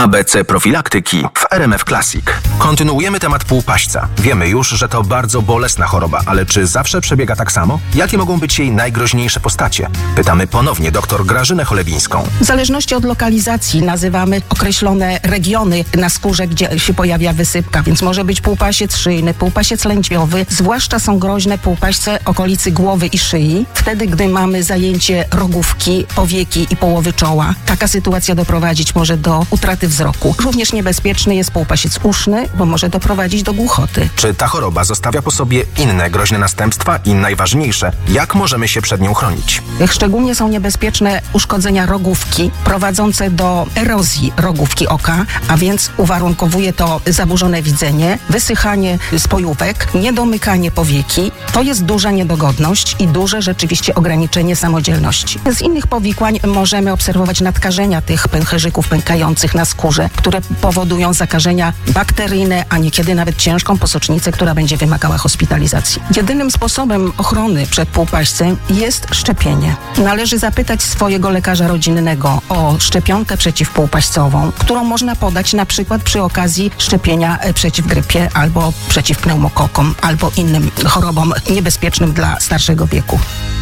ABC profilaktyki w RMF Classic. Kontynuujemy temat półpaśca. Wiemy już, że to bardzo bolesna choroba, ale czy zawsze przebiega tak samo? Jakie mogą być jej najgroźniejsze postacie? Pytamy ponownie dr Grażynę Cholewińską. W zależności od lokalizacji nazywamy określone regiony na skórze, gdzie się pojawia wysypka, więc może być półpasiec szyjny, półpasiec lędźwiowy. Zwłaszcza są groźne półpaśce okolicy głowy i szyi. Wtedy, gdy mamy zajęcie rogówki, powieki i połowy czoła. Taka sytuacja doprowadzić może do utraty wzroku. Również niebezpieczny jest półpasiec uszny, bo może doprowadzić do głuchoty. Czy ta choroba zostawia po sobie inne groźne następstwa i najważniejsze, jak możemy się przed nią chronić? Szczególnie są niebezpieczne uszkodzenia rogówki prowadzące do erozji rogówki oka, a więc uwarunkowuje to zaburzone widzenie, wysychanie spojówek, niedomykanie powieki. To jest duża niedogodność i duże rzeczywiście ograniczenie samodzielności. Z innych powikłań możemy obserwować nadkażenia tych pęcherzyków pękających na skórze, które powodują zakażenia bakteryjne, a niekiedy nawet ciężką posocznicę, która będzie wymagała hospitalizacji. Jedynym sposobem ochrony przed półpaścem jest szczepienie. Należy zapytać swojego lekarza rodzinnego o szczepionkę przeciwpółpaścową, którą można podać na przykład przy okazji szczepienia przeciw grypie albo przeciw pneumokokom albo innym chorobom niebezpiecznym dla starszego wieku.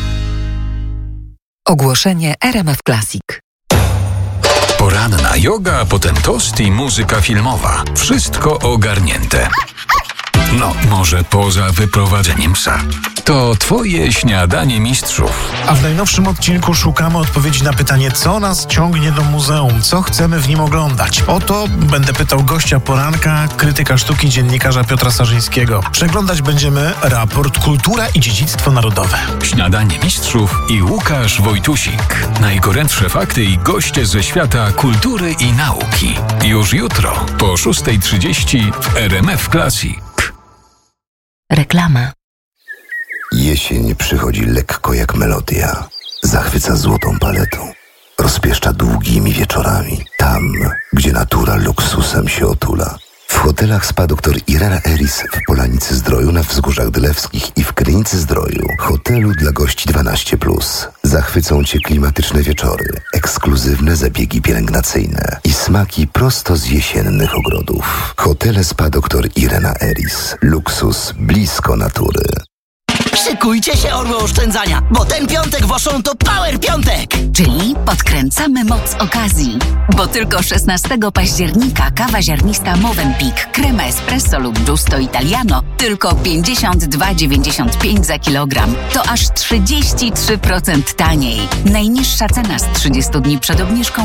Ogłoszenie RMF Classic. Poranna joga, a potem tost i muzyka filmowa. Wszystko ogarnięte. No, może poza wyprowadzeniem psa. To twoje śniadanie mistrzów. A w najnowszym odcinku szukamy odpowiedzi na pytanie, co nas ciągnie do muzeum, co chcemy w nim oglądać. O to będę pytał gościa poranka, krytyka sztuki, dziennikarza Piotra Sarzyńskiego. Przeglądać będziemy raport Kultura i Dziedzictwo Narodowe. Śniadanie mistrzów i Łukasz Wojtusik. Najgorętsze fakty i goście ze świata kultury i nauki. Już jutro po 6:30 w RMF Classic. Reklama. Jesień przychodzi lekko jak melodia. Zachwyca złotą paletą. Rozpieszcza długimi wieczorami. Tam, gdzie natura luksusem się otula. W hotelach Spa dr Irena Eris w Polanicy Zdroju, na Wzgórzach Dylewskich i w Krynicy Zdroju. Hotelu dla gości 12+. Zachwycą Cię klimatyczne wieczory, ekskluzywne zabiegi pielęgnacyjne i smaki prosto z jesiennych ogrodów. Hotele Spa dr Irena Eris. Luksus blisko natury. Szykujcie się, orły oszczędzania, bo ten piątek w Auchan to Power Piątek! Czyli podkręcamy moc okazji. Bo tylko 16 października kawa ziarnista Movenpick, krema espresso lub Giusto Italiano tylko 52,95 za kilogram. To aż 33% taniej. Najniższa cena z 30 dni przed obniżką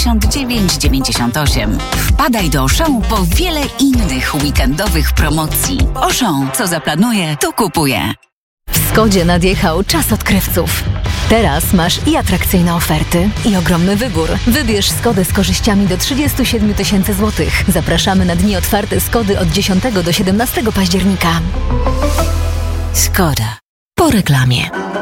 79,98. Wpadaj do Auchan po wiele innych weekendowych promocji. Auchan, co zaplanuje, to kupuje. W Skodzie nadjechał czas odkrywców. Teraz masz i atrakcyjne oferty, i ogromny wybór. Wybierz Skodę z korzyściami do 37 000 złotych. Zapraszamy na dni otwarte Skody od 10 do 17 października. Skoda. Po reklamie.